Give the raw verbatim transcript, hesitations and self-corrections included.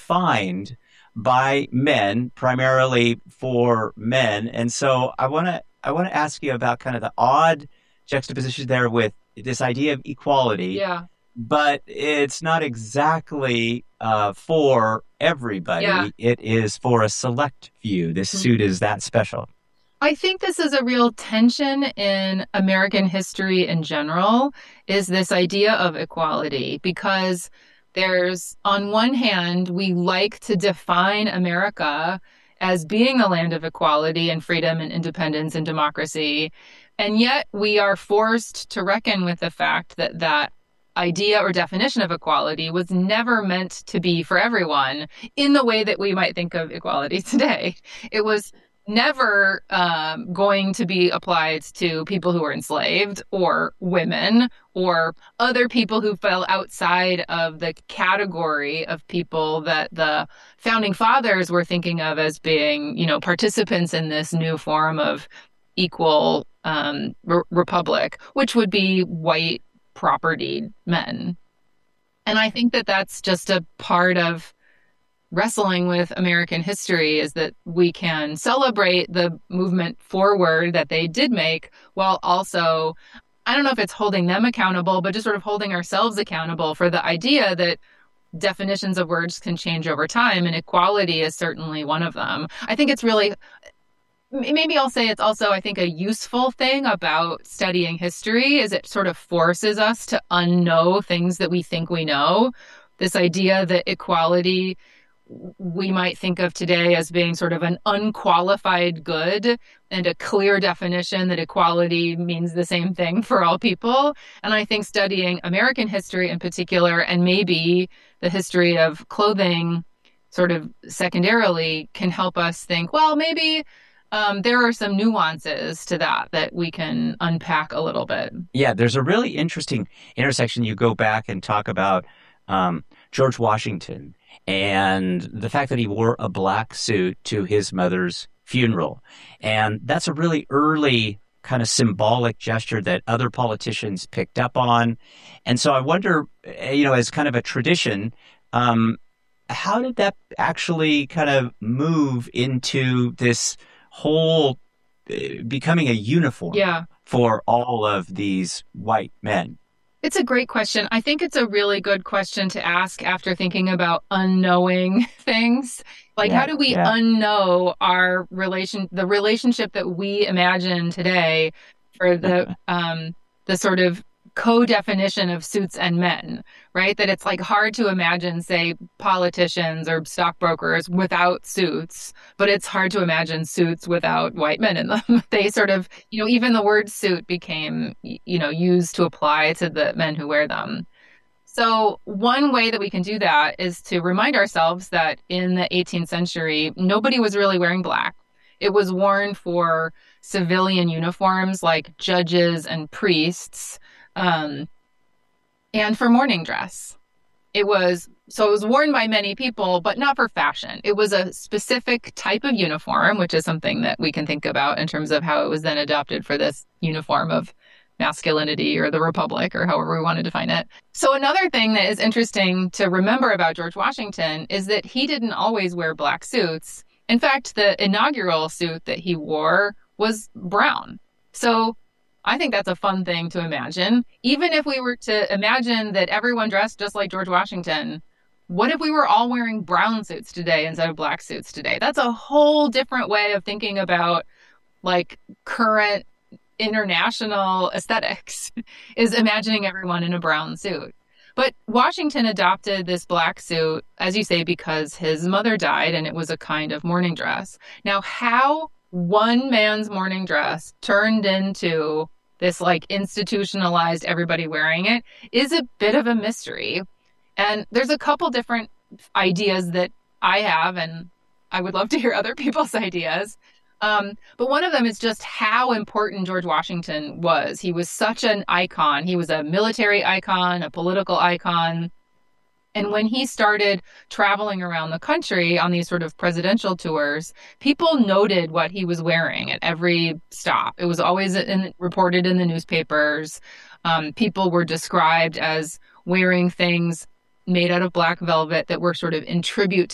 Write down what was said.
defined by men, primarily for men. And so I want to I want to ask you about kind of the odd juxtaposition there with this idea of equality, Yeah. but it's not exactly uh, for Yeah. everybody. It is for a select few. This Mhm. suit is that special. I think this is a real tension in American history in general, is this idea of equality, because there's, on one hand, we like to define America as being a land of equality and freedom and independence and democracy. And yet we are forced to reckon with the fact that that idea or definition of equality was never meant to be for everyone in the way that we might think of equality today. It was never um, going to be applied to people who were enslaved or women or other people who fell outside of the category of people that the founding fathers were thinking of as being, you know, participants in this new form of equal um, re- republic, which would be white propertied men. And I think that that's just a part of wrestling with American history, is that we can celebrate the movement forward that they did make while also, I don't know if it's holding them accountable, but just sort of holding ourselves accountable for the idea that definitions of words can change over time, and equality is certainly one of them. I think it's really, maybe I'll say it's also, I think, a useful thing about studying history is it sort of forces us to unknow things that we think we know. This idea that equality we might think of today as being sort of an unqualified good, and a clear definition that equality means the same thing for all people. And I think studying American history in particular, and maybe the history of clothing sort of secondarily, can help us think, well, maybe um, there are some nuances to that that we can unpack a little bit. Yeah, there's a really interesting intersection. You go back and talk about um, George Washington and the fact that he wore a black suit to his mother's funeral. And that's a really early kind of symbolic gesture that other politicians picked up on. And so I wonder, eh, you know, as kind of a tradition, um, how did that actually kind of move into this whole eh, becoming a uniform Yeah. for all of these white men? It's a great question. I think it's a really good question to ask after thinking about unknowing things. Like, how Yeah, do we yeah. unknow our relation, the relationship that we imagine today for the um, the sort of co-definition of suits and men, right? That it's like hard to imagine, say, politicians or stockbrokers without suits, but it's hard to imagine suits without white men in them. They sort of, you know, even the word suit became, you know, used to apply to the men who wear them. So one way that we can do that is to remind ourselves that in the eighteenth century, nobody was really wearing black. It was worn for civilian uniforms like judges and priests, um, and for morning dress. It was, so it was worn by many people, but not for fashion. It was a specific type of uniform, which is something that we can think about in terms of how it was then adopted for this uniform of masculinity or the republic or however we want to define it. So another thing that is interesting to remember about George Washington is that he didn't always wear black suits. In fact, the inaugural suit that he wore was brown. So I think that's a fun thing to imagine. Even if we were to imagine that everyone dressed just like George Washington, what if we were all wearing brown suits today instead of black suits today? That's a whole different way of thinking about like current international aesthetics, is imagining everyone in a brown suit. But Washington adopted this black suit, as you say, because his mother died and it was a kind of mourning dress. Now, how one man's mourning dress turned into this like institutionalized everybody wearing it is a bit of a mystery. And there's a couple different ideas that I have, and I would love to hear other people's ideas. Um, but one of them is just how important George Washington was. He was such an icon. He was a military icon, a political icon. And when he started traveling around the country on these sort of presidential tours, people noted what he was wearing at every stop. It was always in, reported in the newspapers. Um, people were described as wearing things made out of black velvet that were sort of in tribute to